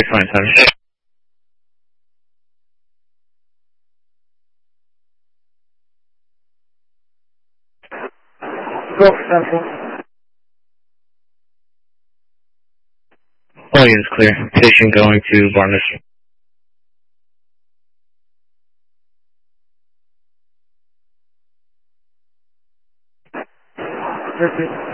fine, honey. Go Central. All units clear. Patient going to Barnes. Repeat.